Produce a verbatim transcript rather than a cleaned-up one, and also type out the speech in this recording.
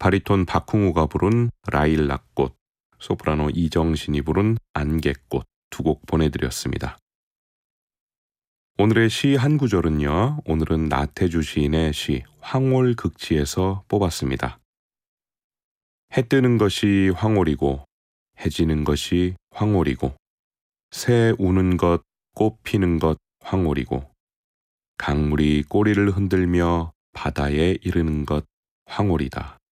바리톤 박흥우가 부른 라일락꽃, 소프라노 이정신이 부른 안개꽃 두 곡 보내드렸습니다. 오늘의 시 한 구절은요, 오늘은 나태주 시인의 시 황홀극지에서 뽑았습니다. 해 뜨는 것이 황홀이고 해 지는 것이 황홀이고 새 우는 것, 꽃 피는 것 황홀이고 강물이 꼬리를 흔들며 바다에 이르는 것 황홀이다.